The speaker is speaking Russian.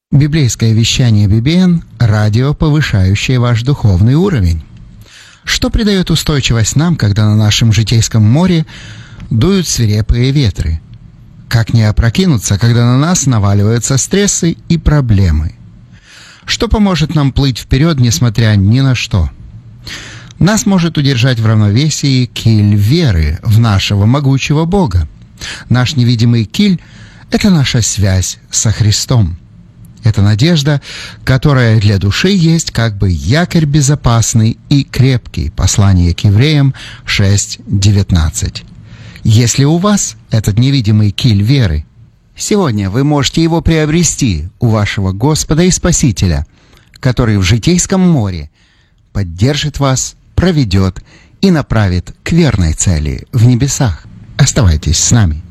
Библейское вещание BBN – радио, повышающее ваш духовный уровень. Что придает устойчивость нам, когда на нашем житейском море дуют свирепые ветры? Как не опрокинуться, когда на нас наваливаются стрессы и проблемы? Что поможет нам плыть вперед, несмотря ни на что? Нас может удержать в равновесии киль веры в нашего могучего Бога. Наш невидимый киль – это наша связь со Христом. Это надежда, которая для души есть как бы якорь безопасный и крепкий. Послание к Евреям 6:19. Если у вас этот невидимый киль веры, сегодня вы можете его приобрести у вашего Господа и Спасителя, который в житейском море поддержит вас, проведет и направит к верной цели в небесах. Оставайтесь с нами.